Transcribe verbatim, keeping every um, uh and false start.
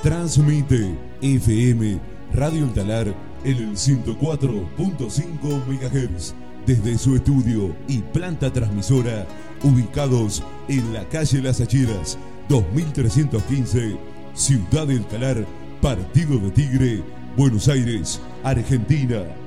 Transmite F M Radio El Talar en el ciento cuatro punto cinco megahertz desde su estudio y planta transmisora ubicados en la calle Las Acheras dos mil trescientos quince, Ciudad del Talar, Partido de Tigre, Buenos Aires, Argentina.